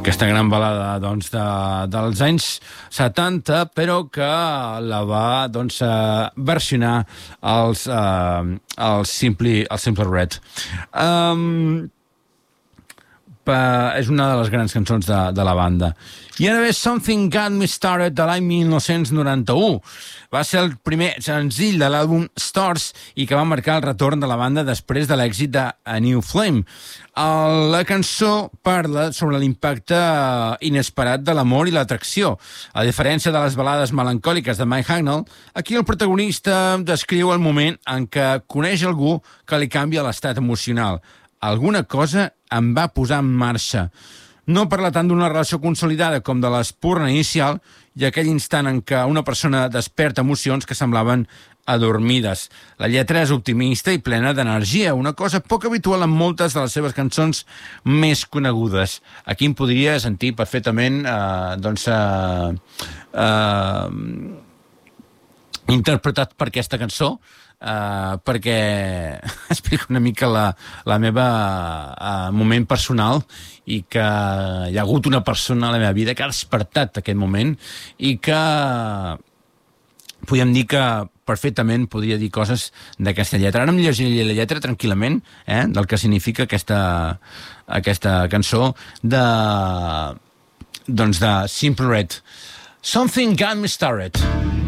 Aquesta gran balada doncs, dels anys 70, però que la va doncs, versionar el Simple Red. És una de les grans cançons de la banda. I ara ve Something Got Me Started de l'any 1991. Va ser el primer senzill de l'àlbum Stars i que va marcar el retorn de la banda després de l'èxit de A New Flame. La cançó parla sobre l'impacte inesperat de l'amor i l'atracció. A diferència de les balades melancòliques de Mike Hucknall, aquí el protagonista descriu el moment en què coneix algú que li canvia l'estat emocional. Alguna cosa em va posar en marxa. No parla tant d'una relació consolidada com de l'espurna inicial i aquell instant en què una persona desperta emocions que semblaven adormides. La lletra és optimista i plena d'energia, una cosa poc habitual en moltes de les seves cançons més conegudes. Aquí em podria sentir perfectament interpretat per aquesta cançó, perquè explica una mica la meva moment personal i que hi ha hagut una persona a la meva vida que ha despertat aquest moment i que podríem dir que perfectament podria dir coses d'aquesta lletra. Ara em llegiré la lletra tranquil·lament, del que significa aquesta cançó de Simple Red. Something Got Me Started.